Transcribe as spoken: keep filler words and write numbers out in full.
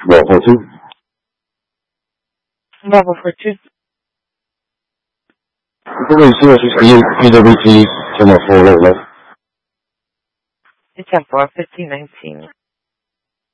Level two. Level for two. Có ngày xưa thì P W T cho mà follow lại. It's at four fifteen nineteen.